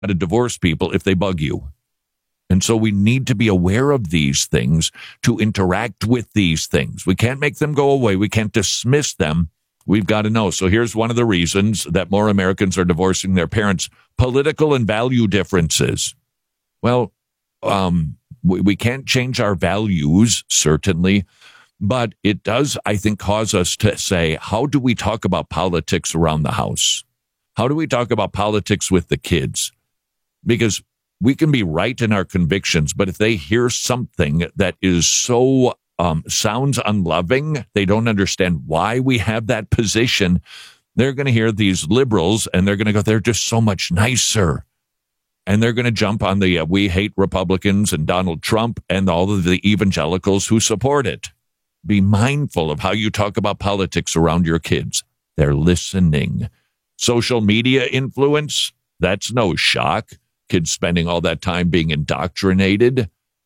to divorce people if they bug you. And so we need to be aware of these things to interact with these things. We can't make them go away. We can't dismiss them. We've got to know. So here's one of the reasons that more Americans are divorcing their parents: political and value differences. Well, we can't change our values, certainly, but it does, I think, cause us to say, how do we talk about politics around the house? How do we talk about politics with the kids? Because we can be right in our convictions, but if they hear something that is so sounds unloving, they don't understand why we have that position, they're going to hear these liberals and they're going to go, they're just so much nicer. And they're going to jump on the we hate Republicans and Donald Trump and all of the evangelicals who support it. Be mindful of how you talk about politics around your kids. They're listening. Social media influence, that's no shock. Kids spending all that time being indoctrinated.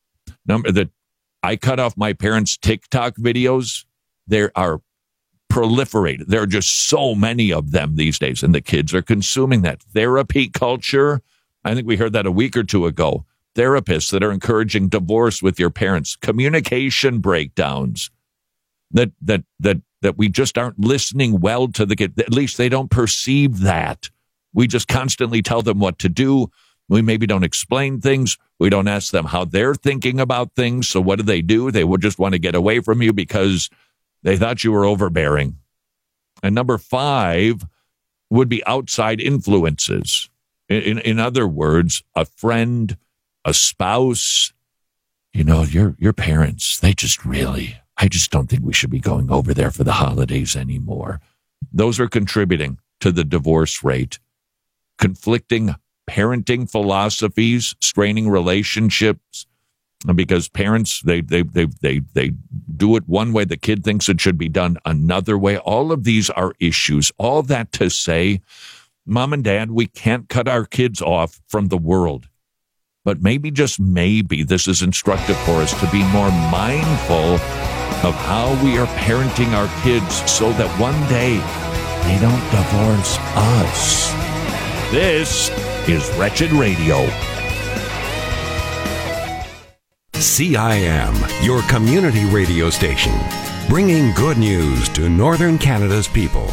I cut off my parents' TikTok videos. There are proliferated. There are just so many of them these days, and the kids are consuming that. Therapy culture, I think we heard that a week or two ago. Therapists that are encouraging divorce with your parents. Communication breakdowns. That we just aren't listening well to the kid. At least they don't perceive that. We just constantly tell them what to do. We maybe don't explain things. We don't ask them how they're thinking about things. So what do? They would just want to get away from you because they thought you were overbearing. And number 5 would be outside influences. In other words, a friend, a spouse, your parents, I just don't think we should be going over there for the holidays anymore. Those are contributing to the divorce rate. Conflicting parenting philosophies, straining relationships, because parents, they do it one way, the kid thinks it should be done another way. All of these are issues. All that to say, Mom and Dad, we can't cut our kids off from the world. But maybe, just maybe, this is instructive for us to be more mindful of how we are parenting our kids so that one day they don't divorce us. This is Wretched Radio. CIM, your community radio station, bringing good news to Northern Canada's people.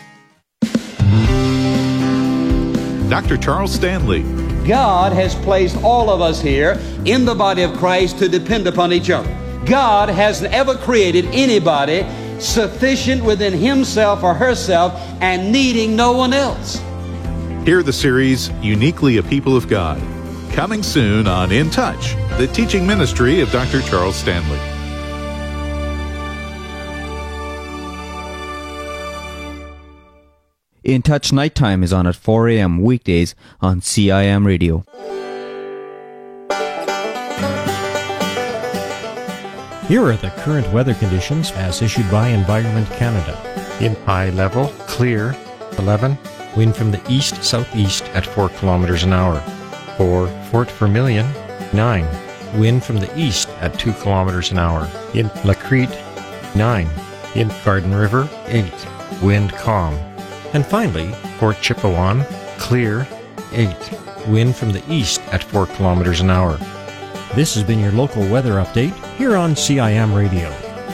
Dr. Charles Stanley. God has placed all of us here in the body of Christ to depend upon each other. God hasn't ever created anybody sufficient within himself or herself and needing no one else. Hear the series, Uniquely a People of God, coming soon on In Touch, the teaching ministry of Dr. Charles Stanley. In Touch Nighttime is on at 4 a.m. weekdays on CIM Radio. Here are the current weather conditions as issued by Environment Canada. In high level, clear, 11. Wind from the east-southeast at 4 kilometers an hour. For Fort Vermilion, 9. Wind from the east at 2 kilometers an hour. In La Crete, 9. In Garden River, 8. Wind calm. And finally, Fort Chipewyan, clear, 8. Wind from the east at 4 kilometers an hour. This has been your local weather update here on CIM Radio.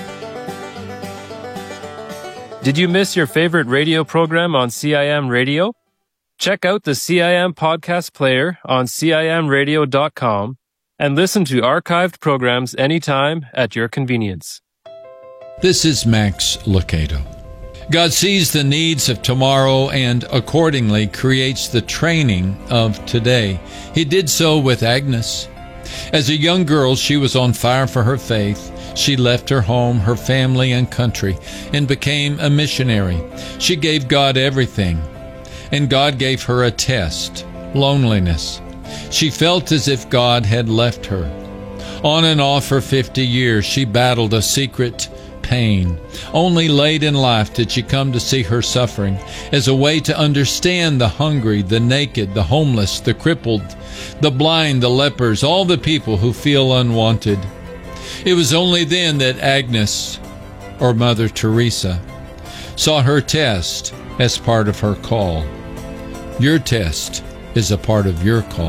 Did you miss your favorite radio program on CIM Radio? Check out the CIM podcast player on CIMradio.com and listen to archived programs anytime at your convenience. This is Max Lucado. God sees the needs of tomorrow and accordingly creates the training of today. He did so with Agnes. As a young girl, she was on fire for her faith. She left her home, her family, and country and became a missionary. She gave God everything, and God gave her a test, loneliness. She felt as if God had left her. On and off for 50 years, she battled a secret pain. Only late in life did she come to see her suffering as a way to understand the hungry, the naked, the homeless, the crippled, the blind, the lepers, all the people who feel unwanted. It was only then that Agnes, or Mother Teresa, saw her test as part of her call. Your test is a part of your call.